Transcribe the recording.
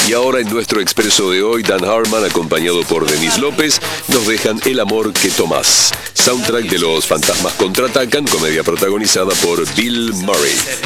Y ahora en nuestro expreso de hoy, Dan Harmon, acompañado por Denise López, nos dejan El amor que tomás, soundtrack de Los fantasmas contraatacan, comedia protagonizada por Bill Murray.